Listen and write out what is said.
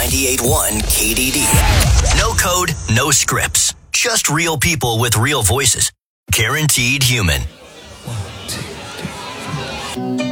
98.1 KDD. No code, no scripts. Just real people with real voices. Guaranteed human.